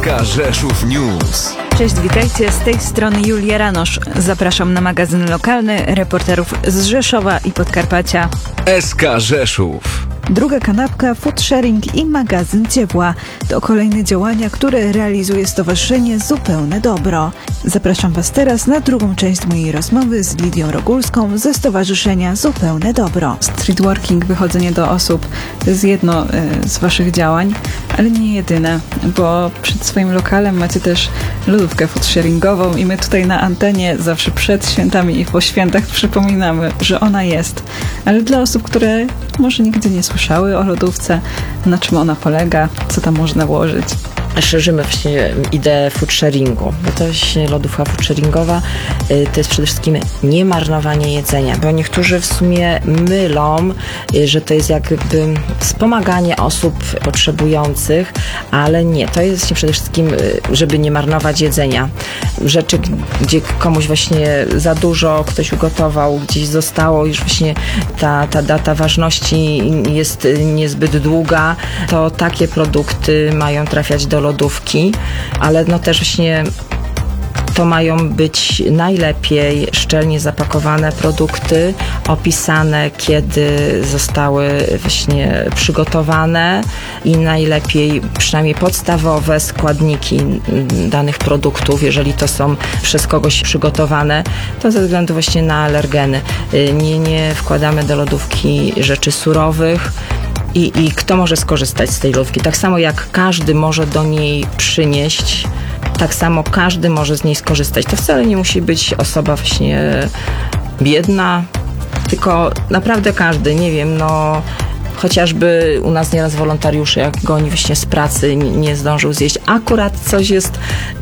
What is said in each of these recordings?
SK Rzeszów News. Cześć, witajcie, z tej strony Julia Ranosz. Zapraszam na magazyn lokalny reporterów z Rzeszowa i Podkarpacia. SK Rzeszów. Druga kanapka, food sharing i magazyn ciepła. To kolejne działania, które realizuje Stowarzyszenie Zupełne Dobro. Zapraszam Was teraz na drugą część mojej rozmowy z Lidią Rogulską ze Stowarzyszenia Zupełne Dobro. Streetworking, wychodzenie do osób, to jest jedno z Waszych działań, ale nie jedyne, bo przed swoim lokalem macie też lodówkę food sharingową i my tutaj na antenie zawsze przed świętami i po świętach przypominamy, że ona jest. Ale dla osób, które może nigdy nie słyszały o lodówce, na czym ona polega, co tam można włożyć. Szerzymy właśnie ideę food sharingu, bo to właśnie lodówka food sharingowa to jest przede wszystkim nie marnowanie jedzenia, bo niektórzy w sumie mylą, że to jest jakby wspomaganie osób potrzebujących, ale nie, to jest przede wszystkim, żeby nie marnować jedzenia. Rzeczy, gdzie komuś właśnie za dużo ktoś ugotował, gdzieś zostało, już właśnie ta data ważności jest niezbyt długa, to takie produkty mają trafiać do lodówki, ale no też właśnie to mają być najlepiej szczelnie zapakowane produkty, opisane, kiedy zostały właśnie przygotowane i najlepiej przynajmniej podstawowe składniki danych produktów, jeżeli to są przez kogoś przygotowane, to ze względu właśnie na alergeny. Nie wkładamy do lodówki rzeczy surowych. I kto może skorzystać z tej lodówki? Tak samo jak każdy może do niej przynieść, tak samo każdy może z niej skorzystać. To wcale nie musi być osoba właśnie biedna, tylko naprawdę każdy, nie wiem, no chociażby u nas nieraz wolontariusze, jak goni właśnie z pracy, nie zdążył zjeść, akurat coś jest,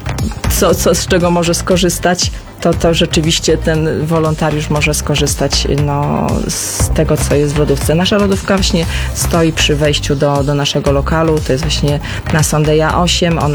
z czego może skorzystać, to rzeczywiście ten wolontariusz może skorzystać z tego, co jest w lodówce. Nasza lodówka właśnie stoi przy wejściu do naszego lokalu, to jest właśnie na Sondeja 8,